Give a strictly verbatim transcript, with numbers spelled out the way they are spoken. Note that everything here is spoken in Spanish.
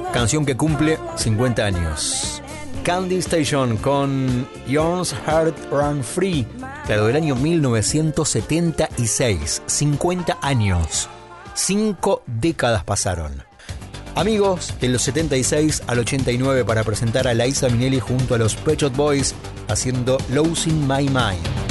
canción que cumple cincuenta años. Candy Station con Yours Heart Run Free, claro, del año mil novecientos setenta y seis. cincuenta años. Cinco décadas pasaron. Amigos, de los setenta y seis al ochenta y nueve para presentar a Liza Minnelli junto a los Pet Shop Boys haciendo Losing My Mind.